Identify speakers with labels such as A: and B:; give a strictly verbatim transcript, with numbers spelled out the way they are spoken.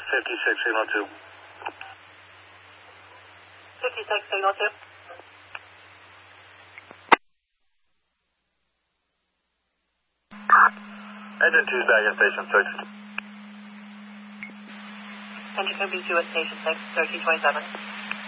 A: fifty-six, signal two.
B: fifty-six, signal two.
A: Engine two's back at station six.
B: Engine two B two at station six, thirteen twenty-seven.